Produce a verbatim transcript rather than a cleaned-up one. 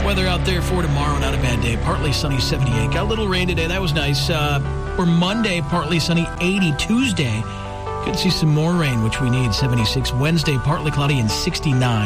Weather out there for tomorrow, not a bad day. Partly sunny, seventy-eight. Got a little rain today. That was nice. Uh, for Monday, partly sunny, eighty. Tuesday, could see some more rain, which we need, seventy-six. Wednesday, partly cloudy and sixty-nine.